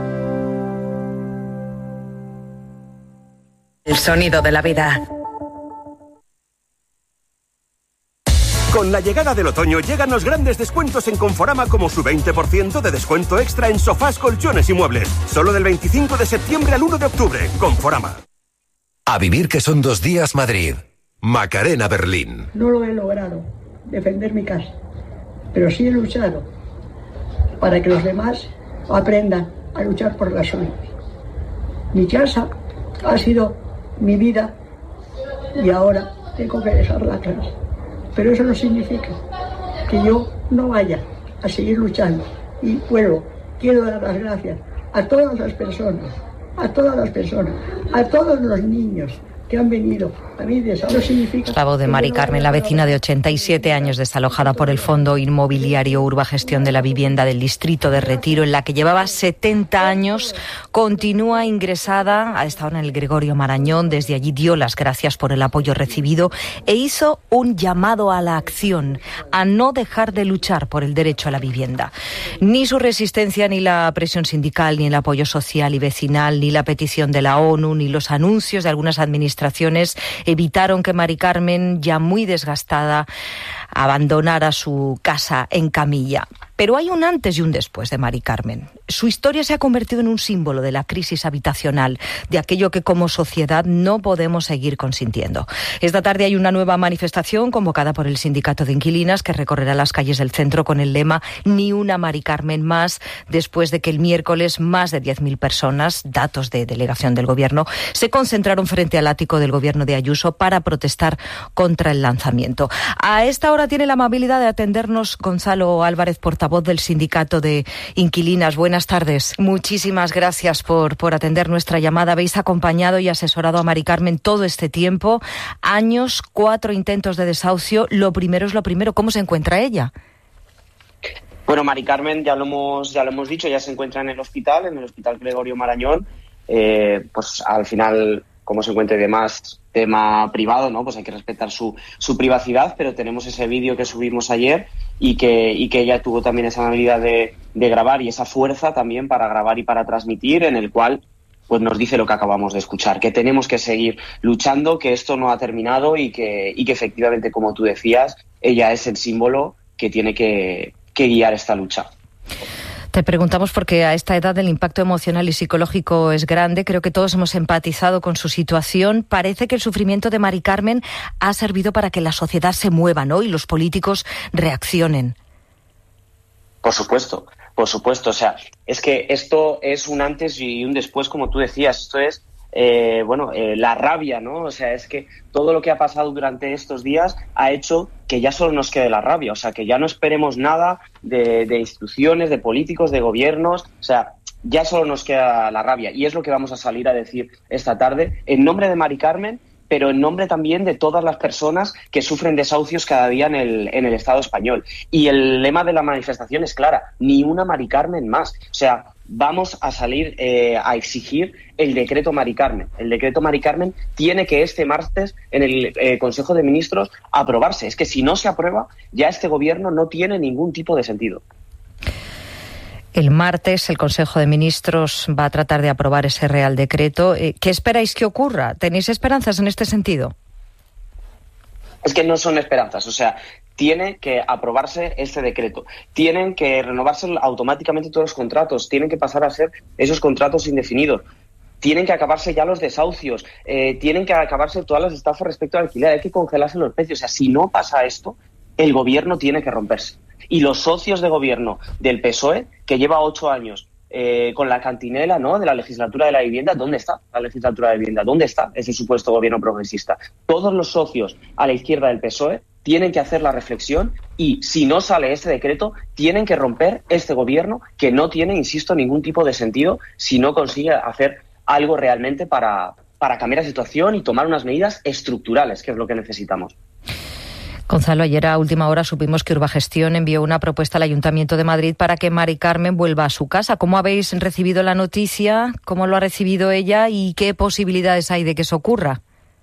El sonido de la vida. Con la llegada del otoño llegan los grandes descuentos en Conforama, como su veinte por ciento de descuento extra en sofás, colchones y muebles. Solo del veinticinco de septiembre al uno de octubre. Conforama. A vivir que son dos días Madrid. Macarena Berlín. No lo he logrado, defender mi casa, pero sí he luchado para que los demás aprendan a luchar por las suyas. Mi casa ha sido mi vida y ahora tengo que dejarla atrás. Pero eso no significa que yo no vaya a seguir luchando. Y vuelvo, quiero dar las gracias a todas las personas, a todas las personas, a todos los niños que han venido a mí de eso. No significa... La voz de Mari Carmen, la vecina de ochenta y siete años desalojada por el Fondo Inmobiliario Urba Gestión de la Vivienda del Distrito de Retiro, en la que llevaba setenta años, continúa ingresada, ha estado en el Gregorio Marañón, desde allí dio las gracias por el apoyo recibido e hizo un llamado a la acción, a no dejar de luchar por el derecho a la vivienda. Ni su resistencia, ni la presión sindical, ni el apoyo social y vecinal, ni la petición de la ONU, ni los anuncios de algunas administraciones evitaron que Mari Carmen, ya muy desgastada, abandonara su casa en camilla. Pero hay un antes y un después de Mari Carmen. Su historia se ha convertido en un símbolo de la crisis habitacional, de aquello que como sociedad no podemos seguir consintiendo. Esta tarde hay una nueva manifestación convocada por el Sindicato de Inquilinas que recorrerá las calles del centro con el lema "Ni una Mari Carmen más", después de que el miércoles más de diez mil personas, datos de delegación del Gobierno, se concentraron frente al ático del Gobierno de Ayuso para protestar contra el lanzamiento. A esta hora tiene la amabilidad de atendernos Gonzalo Álvarez, portavoz del Sindicato de Inquilinas. Buenas tardes. Muchísimas gracias por, por atender nuestra llamada. Habéis acompañado y asesorado a Mari Carmen todo este tiempo, años, cuatro intentos de desahucio. Lo primero es lo primero. ¿Cómo se encuentra ella? Bueno, Mari Carmen, ya lo hemos ya lo hemos dicho, ya se encuentra en el hospital, en el Hospital Gregorio Marañón. Eh, pues al final, como se encuentre de más tema privado, ¿no? Pues hay que respetar su, su privacidad, pero tenemos ese vídeo que subimos ayer y que, y que ella tuvo también esa habilidad de, de grabar y esa fuerza también para grabar y para transmitir, en el cual pues nos dice lo que acabamos de escuchar, que tenemos que seguir luchando, que esto no ha terminado y que, y que efectivamente, como tú decías, ella es el símbolo que tiene que, que guiar esta lucha. Te preguntamos porque a esta edad el impacto emocional y psicológico es grande. Creo que todos hemos empatizado con su situación. Parece que el sufrimiento de Mari Carmen ha servido para que la sociedad se mueva, ¿no? Y los políticos reaccionen. Por supuesto, por supuesto. O sea, es que esto es un antes y un después, como tú decías. Esto es, eh, bueno, eh, la rabia, ¿no? O sea, es que todo lo que ha pasado durante estos días ha hecho que ya solo nos quede la rabia. O sea, que ya no esperemos nada de, de instituciones, de políticos, de gobiernos. O sea, ya solo nos queda la rabia. Y es lo que vamos a salir a decir esta tarde en nombre de Mari Carmen, pero en nombre también de todas las personas que sufren desahucios cada día en el, en el Estado español. Y el lema de la manifestación es clara: ni una Mari Carmen más. O sea, vamos a salir eh, a exigir el decreto Mari Carmen. El decreto Mari Carmen tiene que este martes en el eh, Consejo de Ministros aprobarse. Es que si no se aprueba, ya este gobierno no tiene ningún tipo de sentido. El martes el Consejo de Ministros va a tratar de aprobar ese Real Decreto. ¿Qué esperáis que ocurra? ¿Tenéis esperanzas en este sentido? Es que no son esperanzas, o sea, tiene que aprobarse este decreto, tienen que renovarse automáticamente todos los contratos, tienen que pasar a ser esos contratos indefinidos, tienen que acabarse ya los desahucios, eh, tienen que acabarse todas las estafas respecto al alquiler, hay que congelarse los precios. O sea, si no pasa esto, el gobierno tiene que romperse. Y los socios de gobierno del P S O E, que lleva ocho años eh, con la cantinela, ¿no?, de la legislatura de la vivienda, ¿dónde está la legislatura de vivienda? ¿Dónde está ese supuesto gobierno progresista? Todos los socios a la izquierda del P S O E tienen que hacer la reflexión y, si no sale este decreto, tienen que romper este gobierno que no tiene, insisto, ningún tipo de sentido si no consigue hacer algo realmente para, para cambiar la situación y tomar unas medidas estructurales, que es lo que necesitamos. Gonzalo, ayer a última hora supimos que Urbagestión envió una propuesta al Ayuntamiento de Madrid para que Mari Carmen vuelva a su casa. ¿Cómo habéis recibido la noticia? ¿Cómo lo ha recibido ella? ¿Y qué posibilidades hay de que eso ocurra?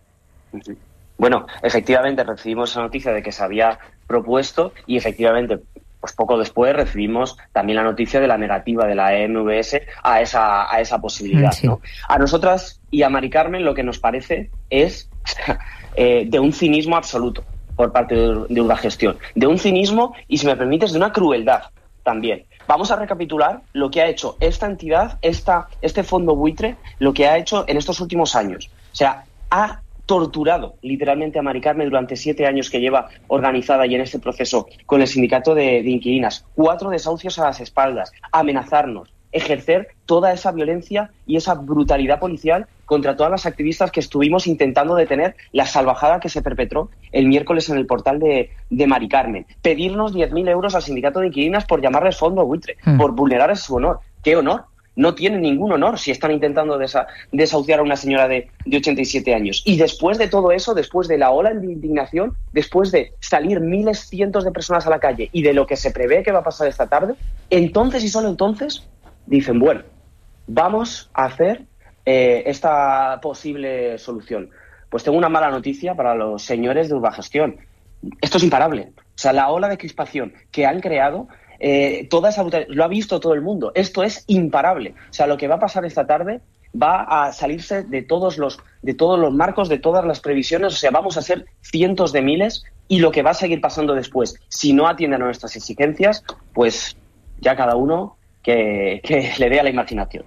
Bueno, efectivamente recibimos esa noticia de que se había propuesto y efectivamente, pues poco después recibimos también la noticia de la negativa de la E N V S a esa, a esa posibilidad, sí. ¿no? A nosotras y a Mari Carmen lo que nos parece es eh, de un cinismo absoluto por parte de Urbagestión, de un cinismo y, si me permites, de una crueldad también. Vamos a recapitular lo que ha hecho esta entidad, esta, este fondo buitre, lo que ha hecho en estos últimos años. O sea, ha torturado literalmente a Mari Carmen durante siete años que lleva organizada y en este proceso con el sindicato de, de inquilinas. Cuatro desahucios a las espaldas, amenazarnos, ejercer toda esa violencia y esa brutalidad policial contra todas las activistas que estuvimos intentando detener la salvajada que se perpetró el miércoles en el portal de, de Mari Carmen. Pedirnos diez mil euros al sindicato de inquilinas por llamarles fondo buitre, mm. por vulnerar su honor. ¿Qué honor? No tienen ningún honor si están intentando desa, desahuciar a una señora de, de ochenta y siete años. Y después de todo eso, después de la ola de indignación, después de salir miles, cientos de personas a la calle y de lo que se prevé que va a pasar esta tarde, entonces y solo entonces dicen, bueno, vamos a hacer eh, esta posible solución. Pues tengo una mala noticia para los señores de Urbagestión. Esto es imparable. O sea, la ola de crispación que han creado, eh, toda esa brutalidad, lo ha visto todo el mundo. Esto es imparable. O sea, lo que va a pasar esta tarde va a salirse de todos los, de todos los marcos, de todas las previsiones. O sea, vamos a ser cientos de miles y lo que va a seguir pasando después, si no atienden a nuestras exigencias, pues ya cada uno que, que le dé a la imaginación.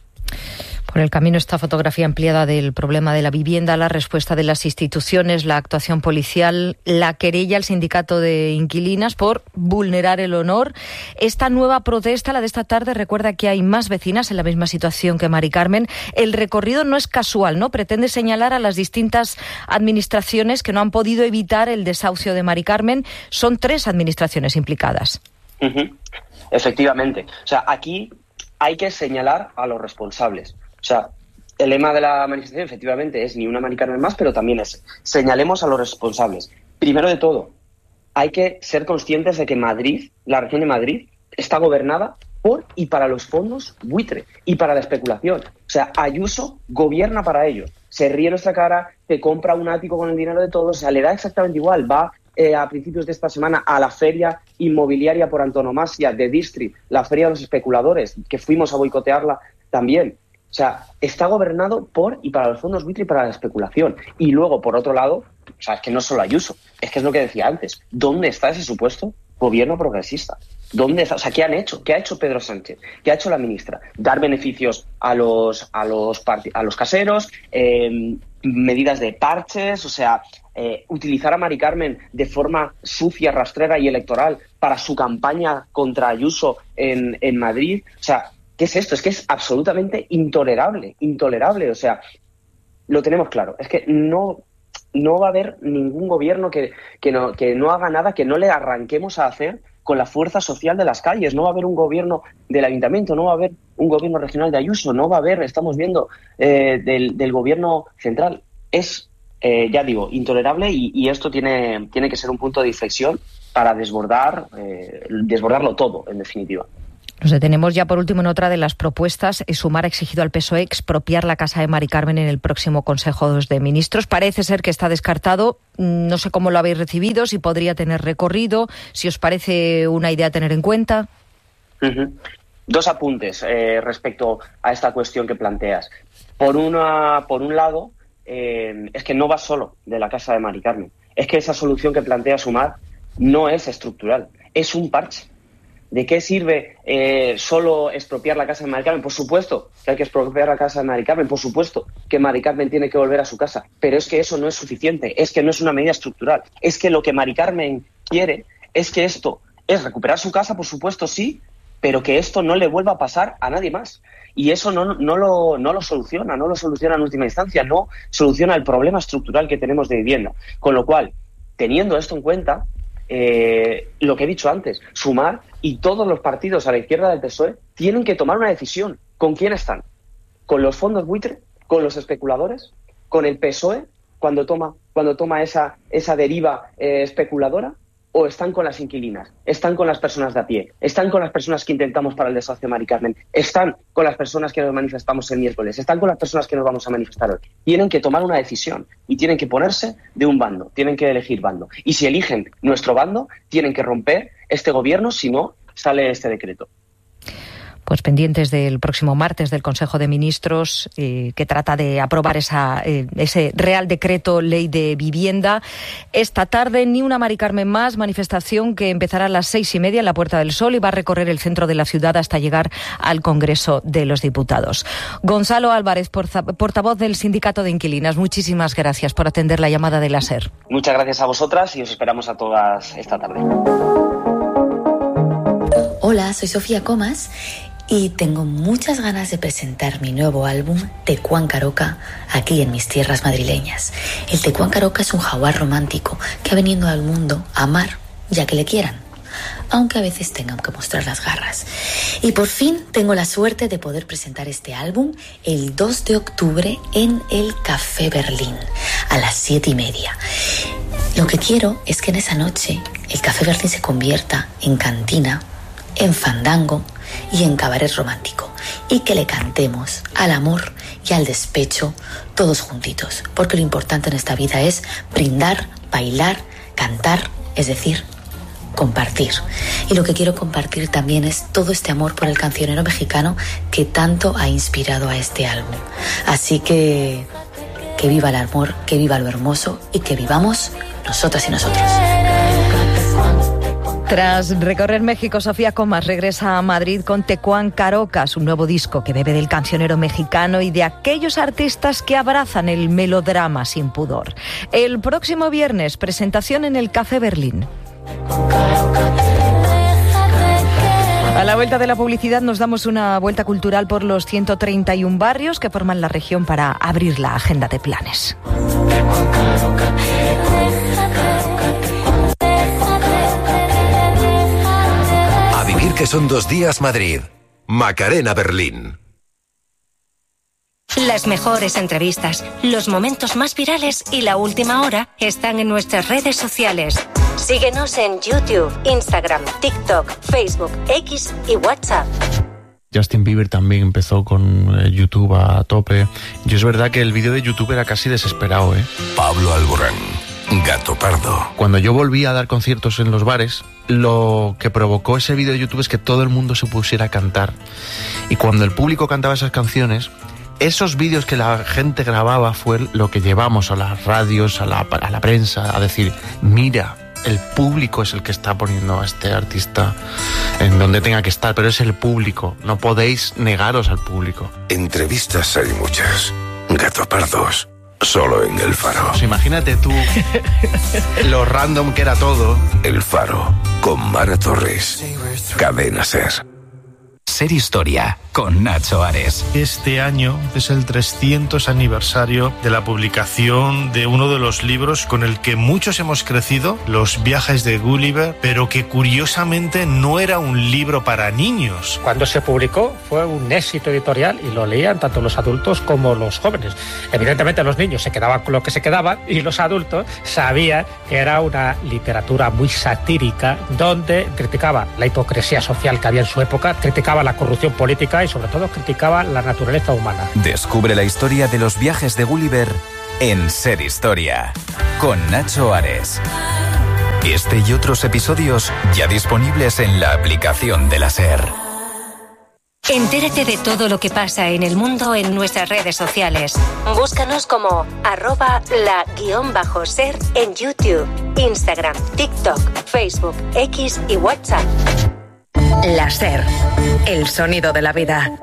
Por el camino esta fotografía ampliada del problema de la vivienda, la respuesta de las instituciones, la actuación policial, la querella al sindicato de inquilinas por vulnerar el honor. Esta nueva protesta, la de esta tarde, recuerda que hay más vecinas en la misma situación que Mari Carmen. El recorrido no es casual, ¿no? Pretende señalar a las distintas administraciones que no han podido evitar el desahucio de Mari Carmen. Son tres administraciones implicadas. Uh-huh. Efectivamente. O sea, aquí hay que señalar a los responsables. O sea, el lema de la manifestación efectivamente es ni una Mari Carmen más, pero también es señalemos a los responsables. Primero de todo, hay que ser conscientes de que Madrid, la región de Madrid, está gobernada por y para los fondos buitre y para la especulación. O sea, Ayuso gobierna para ellos. Se ríe en nuestra cara, te compra un ático con el dinero de todos, o sea, le da exactamente igual. Va eh, a principios de esta semana a la feria inmobiliaria por antonomasia de District, la feria de los especuladores, que fuimos a boicotearla también. O sea, está gobernado por y para los fondos buitre y para la especulación. Y luego, por otro lado, o sea, es que no solo Ayuso, es que es lo que decía antes. ¿Dónde está ese supuesto gobierno progresista? ¿Dónde está? O sea, ¿qué han hecho? ¿Qué ha hecho Pedro Sánchez? ¿Qué ha hecho la ministra? Dar beneficios a los a los a los caseros, eh, medidas de parches, o sea, eh, utilizar a Mari Carmen de forma sucia, rastrera y electoral para su campaña contra Ayuso en, en Madrid. O sea, ¿qué es esto? Es que es absolutamente intolerable, intolerable. O sea, lo tenemos claro. Es que no, no va a haber ningún gobierno que, que, no, que no haga nada que no le arranquemos a hacer con la fuerza social de las calles. No va a haber un gobierno del ayuntamiento, no va a haber un gobierno regional de Ayuso, no va a haber, estamos viendo, eh, del, del gobierno central. Es, eh, ya digo, intolerable y, y esto tiene, tiene que ser un punto de inflexión para desbordar, eh, desbordarlo todo, en definitiva. Nos detenemos ya por último en otra de las propuestas. Sumar ha exigido al P S O E expropiar la casa de Mari Carmen en el próximo Consejo de Ministros. Parece ser que está descartado. No sé cómo lo habéis recibido, si podría tener recorrido, si os parece una idea a tener en cuenta. Uh-huh. Dos apuntes eh, respecto a esta cuestión que planteas. Por, una, por un lado, eh, es que no va solo de la casa de Mari Carmen. Es que esa solución que plantea Sumar no es estructural, es un parche. ¿De qué sirve eh, solo expropiar la casa de Mari Carmen? Por supuesto que hay que expropiar la casa de Mari Carmen, por supuesto que Mari Carmen tiene que volver a su casa, pero es que eso no es suficiente, es que no es una medida estructural, es que lo que Mari Carmen quiere es que esto es recuperar su casa, por supuesto sí, pero que esto no le vuelva a pasar a nadie más. Y eso no, no, lo, no lo soluciona, no lo soluciona en última instancia, no soluciona el problema estructural que tenemos de vivienda. Con lo cual, teniendo esto en cuenta, Eh, lo que he dicho antes, Sumar y todos los partidos a la izquierda del P S O E tienen que tomar una decisión. ¿Con quién están? ¿Con los fondos buitre? ¿Con los especuladores? ¿Con el P S O E cuando toma, cuando toma esa, esa deriva eh, especuladora? ¿O están con las inquilinas? ¿Están con las personas de a pie? ¿Están con las personas que intentamos para el desahucio de Mari Carmen? ¿Están con las personas que nos manifestamos el miércoles? ¿Están con las personas que nos vamos a manifestar hoy? Tienen que tomar una decisión y tienen que ponerse de un bando, tienen que elegir bando. Y si eligen nuestro bando, tienen que romper este gobierno, si no, sale este decreto. Pues pendientes del próximo martes del Consejo de Ministros, eh, que trata de aprobar esa, eh, ese Real Decreto Ley de Vivienda. Esta tarde, ni una Mari Carmen más, manifestación que empezará a las seis y media en la Puerta del Sol y va a recorrer el centro de la ciudad hasta llegar al Congreso de los Diputados. Gonzalo Álvarez, portavoz del Sindicato de Inquilinas, muchísimas gracias por atender la llamada de la SER. Muchas gracias a vosotras y os esperamos a todas esta tarde. Hola, soy Sofía Comas y tengo muchas ganas de presentar mi nuevo álbum Tecuán Caroca aquí en mis tierras madrileñas. El Tecuán Caroca es un jaguar romántico que ha venido al mundo a amar ya que le quieran, aunque a veces tengan que mostrar las garras. Y por fin tengo la suerte de poder presentar este álbum el dos de octubre en el Café Berlín a las siete y media. Lo que quiero es que en esa noche el Café Berlín se convierta en cantina, en fandango y en cabaret romántico, y que le cantemos al amor y al despecho todos juntitos, porque lo importante en esta vida es brindar, bailar, cantar, es decir, compartir. Y lo que quiero compartir también es todo este amor por el cancionero mexicano que tanto ha inspirado a este álbum. Así que que viva el amor, que viva lo hermoso y que vivamos nosotras y nosotros. Tras recorrer México, Sofía Comas regresa a Madrid con Tecuán Carocas, un nuevo disco que bebe del cancionero mexicano y de aquellos artistas que abrazan el melodrama sin pudor. El próximo viernes, presentación en el Café Berlín. A la vuelta de la publicidad nos damos una vuelta cultural por los ciento treinta y uno barrios que forman la región para abrir la agenda de planes. A vivir que son dos días Madrid. Macarena Berlín. Las mejores entrevistas, los momentos más virales y la última hora están en nuestras redes sociales. Síguenos en YouTube, Instagram, TikTok, Facebook, X y WhatsApp. Justin Bieber también empezó con eh, YouTube a tope. Y es verdad que el vídeo de YouTube era casi desesperado, ¿eh? Pablo Alborán, Gato Pardo. Cuando yo volví a dar conciertos en los bares, lo que provocó ese vídeo de YouTube es que todo el mundo se pusiera a cantar. Y cuando el público cantaba esas canciones, esos vídeos que la gente grababa fue lo que llevamos a las radios, a la, a la prensa, a decir, mira, el público es el que está poniendo a este artista en donde tenga que estar, pero es el público, no podéis negaros al público. Entrevistas hay muchas, Gato Pardos, solo en El Faro. Pues imagínate tú lo random que era todo. El Faro, con Mara Torres, Cadena Ser. Ser Historia, con Nacho Ares. Este año es el trescientos aniversario de la publicación de uno de los libros con el que muchos hemos crecido, Los viajes de Gulliver, pero que curiosamente no era un libro para niños. Cuando se publicó fue un éxito editorial y lo leían tanto los adultos como los jóvenes. Evidentemente los niños se quedaban con lo que se quedaban y los adultos sabían que era una literatura muy satírica donde criticaba la hipocresía social que había en su época, criticaba la corrupción política y sobre todo criticaba la naturaleza humana. Descubre la historia de los viajes de Gulliver en Ser Historia, con Nacho Ares. Este y otros episodios ya disponibles en la aplicación de la Ser. Entérate de todo lo que pasa en el mundo en nuestras redes sociales. Búscanos como arroba la guión bajo ser en YouTube, Instagram, TikTok, Facebook, X y WhatsApp. La Ser, el sonido de la vida.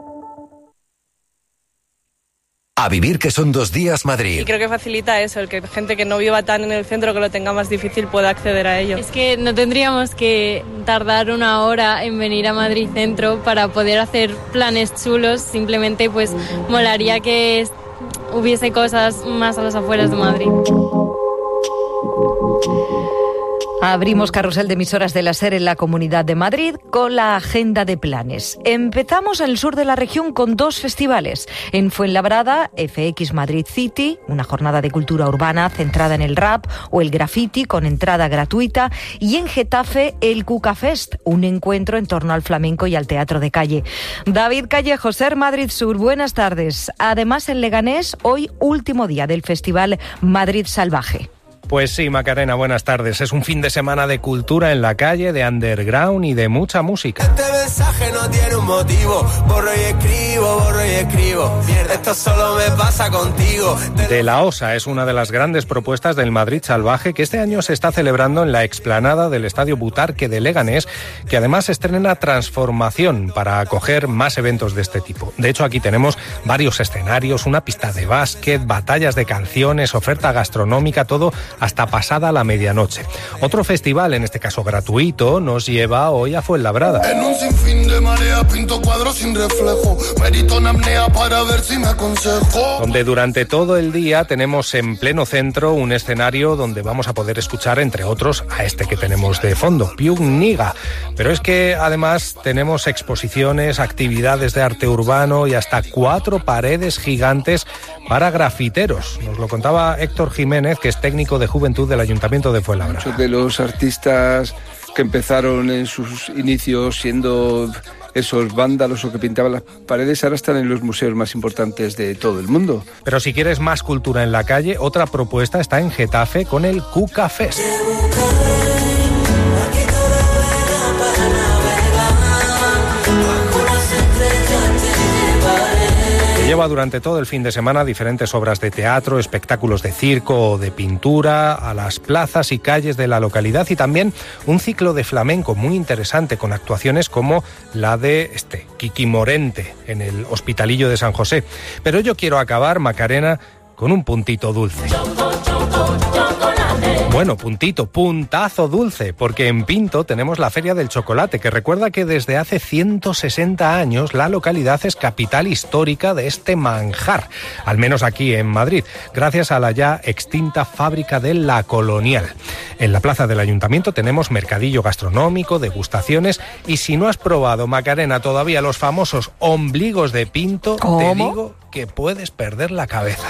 A vivir que son dos días Madrid. Y creo que facilita eso, el que gente que no viva tan en el centro, que lo tenga más difícil, pueda acceder a ello. Es que no tendríamos que tardar una hora en venir a Madrid Centro para poder hacer planes chulos, simplemente pues molaría que hubiese cosas más a las afueras de Madrid. Abrimos carrusel de emisoras de la Ser en la Comunidad de Madrid con la agenda de planes. Empezamos en el sur de la región con dos festivales. En Fuenlabrada, F X Madrid City, una jornada de cultura urbana centrada en el rap o el graffiti con entrada gratuita. Y en Getafe, el Cuca Fest, un encuentro en torno al flamenco y al teatro de calle. David Callejo, Ser Madrid Sur, buenas tardes. Además, en Leganés, hoy último día del Festival Madrid Salvaje. Pues sí, Macarena, buenas tardes. Es un fin de semana de cultura en la calle, de underground y de mucha música. Este mensaje no tiene un motivo. Borro y escribo, borro y escribo. Mierda, esto solo me pasa contigo. De la Osa es una de las grandes propuestas del Madrid Salvaje que este año se está celebrando en la explanada del Estadio Butarque de Leganés, que además estrena Transformación para acoger más eventos de este tipo. De hecho, aquí tenemos varios escenarios, una pista de básquet, batallas de canciones, oferta gastronómica, todo hasta pasada la medianoche. Otro festival, en este caso gratuito, nos lleva hoy a Fuenlabrada. En un sinfín de marea pinto cuadros sin reflejo. Medito en apnea para ver si me aconsejo. Donde durante todo el día tenemos en pleno centro un escenario donde vamos a poder escuchar, entre otros, a este que tenemos de fondo, Piug Niga. Pero es que además tenemos exposiciones, actividades de arte urbano y hasta cuatro paredes gigantes para grafiteros. Nos lo contaba Héctor Jiménez, que es técnico de Juventud del Ayuntamiento de Fuenlabrada. Muchos de los artistas que empezaron en sus inicios siendo esos vándalos o que pintaban las paredes ahora están en los museos más importantes de todo el mundo. Pero si quieres más cultura en la calle, otra propuesta está en Getafe con el Cuca Fest. lleva durante todo el fin de semana diferentes obras de teatro, espectáculos de circo o de pintura a las plazas y calles de la localidad, y también un ciclo de flamenco muy interesante con actuaciones como la de este Kiki Morente en el Hospitalillo de San José. Pero yo quiero acabar, Macarena, con un puntito dulce. Bueno, puntito, puntazo dulce, porque en Pinto tenemos la Feria del Chocolate, que recuerda que desde hace ciento sesenta años la localidad es capital histórica de este manjar, al menos aquí en Madrid, gracias a la ya extinta fábrica de La Colonial. En la plaza del Ayuntamiento tenemos mercadillo gastronómico, degustaciones, y si no has probado, Macarena, todavía los famosos ombligos de Pinto, ¿cómo? Te digo que puedes perder la cabeza.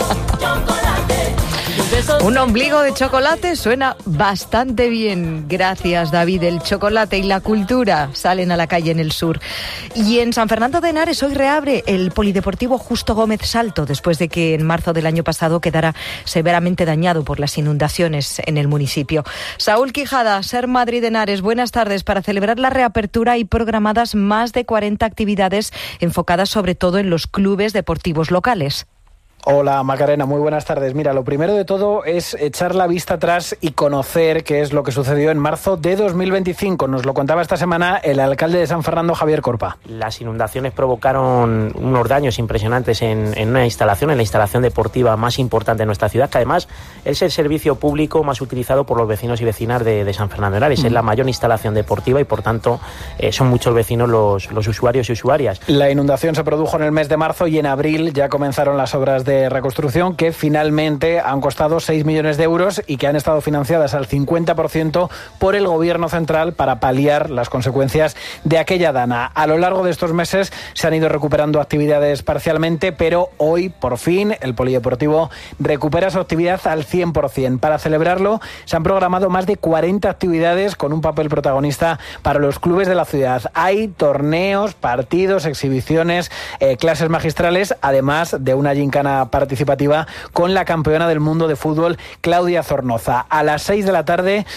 Un ombligo de chocolate suena bastante bien. Gracias, David. El chocolate y la cultura salen a la calle en el sur. Y en San Fernando de Henares hoy reabre el Polideportivo Justo Gómez Salto, después de que en marzo del año pasado quedara severamente dañado por las inundaciones en el municipio. Saúl Quijada, Ser Madrid Henares, buenas tardes. Para celebrar la reapertura hay programadas más de cuarenta actividades enfocadas sobre todo en los clubes deportivos locales. Hola Macarena, muy buenas tardes. Mira, lo primero de todo es echar la vista atrás y conocer qué es lo que sucedió en marzo de dos mil veinticinco. Nos lo contaba esta semana el alcalde de San Fernando, Javier Corpa. Las inundaciones provocaron unos daños impresionantes en, en una instalación, en la instalación deportiva más importante de nuestra ciudad, que además es el servicio público más utilizado por los vecinos y vecinas de, de San Fernando de Henares. Mm. Es la mayor instalación deportiva y por tanto eh, son muchos vecinos los, los usuarios y usuarias. La inundación se produjo en el mes de marzo y en abril ya comenzaron las obras de de reconstrucción que finalmente han costado seis millones de euros y que han estado financiadas al cincuenta por ciento por el Gobierno central para paliar las consecuencias de aquella dana. A lo largo de estos meses se han ido recuperando actividades parcialmente, pero hoy, por fin, el Polideportivo recupera su actividad al cien por ciento. Para celebrarlo, se han programado más de cuarenta actividades con un papel protagonista para los clubes de la ciudad. Hay torneos, partidos, exhibiciones, eh, clases magistrales, además de una gincana participativa con la campeona del mundo de fútbol, Claudia Zornoza. A las seis de la tarde